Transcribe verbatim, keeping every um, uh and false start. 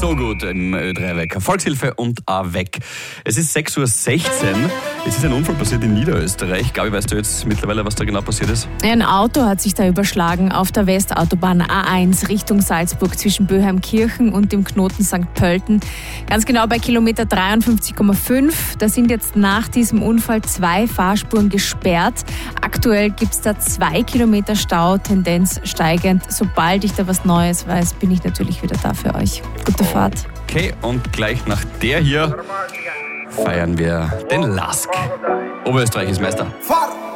so gut im Ö drei Wecker. Volkshilfe und Avec. Es ist sechs Uhr sechzehn. Es ist ein Unfall passiert in Niederösterreich. Gabi, weißt du jetzt mittlerweile, was da genau passiert ist? Ein Auto hat sich da überschlagen auf der Westautobahn A eins Richtung Salzburg zwischen Böheimkirchen und dem Knoten Sankt Pölten. Ganz genau bei Kilometer dreiundfünfzig Komma fünf. Da sind jetzt nach diesem Unfall zwei Fahrspuren gesperrt. Aktuell gibt es da zwei Kilometer Stau, Tendenz steigend. Sobald ich da was Neues weiß, bin ich natürlich wieder da für euch. Gute Fahrt. Okay, und gleich nach der hier feiern wir den Lask. Oberösterreich ist Meister. Fahr!